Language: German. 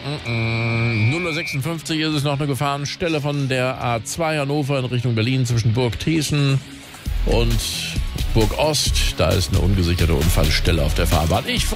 0:56 ist es noch eine Gefahrenstelle von der A2 Hannover in Richtung Berlin zwischen Burg Thesen und Burg Ost. Da ist eine ungesicherte Unfallstelle auf der Fahrbahn. Ich